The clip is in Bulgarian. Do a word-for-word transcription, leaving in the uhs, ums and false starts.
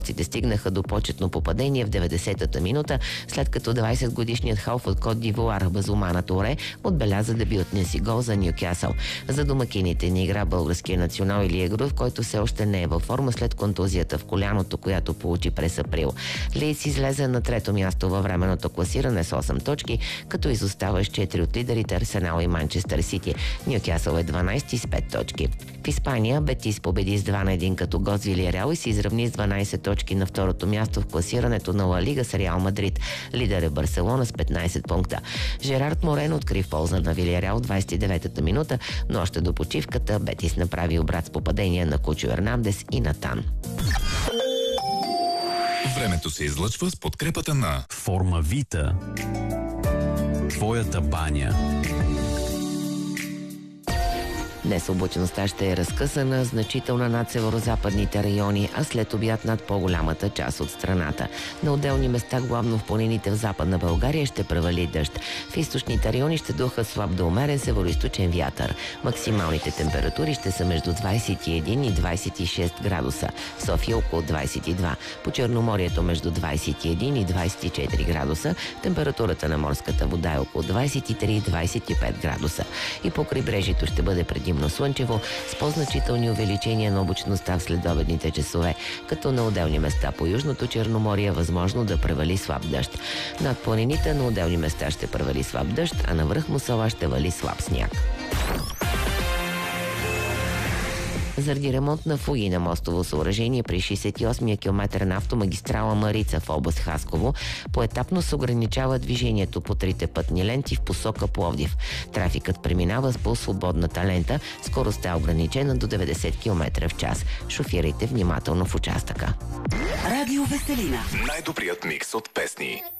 стигнаха до почетно попадение в деветдесетата минута, след като двайсетгодишният халф от Кот д'Ивуар Базумана Торе отбеляза дебютния си гол за Нюкасъл. За домакините не игра българския национал Илия Груев, който все още не е във форма след контузията в коляното, която получи през април. Лийдс излезе на трето място във временното класиране с осем точки, като изостава с четири от лидерите Арсенал и Манчестър Сити. Нюкасъл е дванайсети с пет точки. В Испания Бетис победи с два на един като гост Вилиареал и се изравни с дванайсет точки на второто място в класирането на Ла Лига с Реал Мадрид. Лидер е Барселона с петнайсет пункта. Жерард Морено откри в полза на Вилиареал в двайсет и деветата минута, но още до почивката Бетис направи обрат с попадения на Кучо Ернандес и Натан. Времето се излъчва с подкрепата на Формавита. Твоята баня. Днес облачността ще е разкъсана, значителна над северозападните райони, а след обяд над по-голямата част от страната. На отделни места, главно в планините в Западна България, ще превали дъжд. В източните райони ще духа слаб до умерен североизточен вятър. Максималните температури ще са между двайсет и един и двайсет и шест градуса. В София около двайсет и два. По Черноморието между двайсет и един и двайсет и четири градуса. Температурата на морската вода е около двайсет и три и двайсет и пет градуса. И по крайбрежието ще бъде преди слънчево, с по-значителни увеличения на облачността в следобедните часове, като на отделни места по Южното Черноморие е възможно да превали слаб дъжд. Над планините на отделни места ще превали слаб дъжд, а на връх Мусала ще вали слаб сняг. Заради ремонт на фуги на мостово съоръжение при шейсет и осмия километър на автомагистрала Марица в област Хасково, поетапно се ограничава движението по трите пътни ленти в посока Пловдив. Трафикът преминава с по-свободната лента, скоростта е ограничена до деветдесет километра в час. Шофирайте внимателно в участъка. Радио Веселина. Най-добрият микс от песни.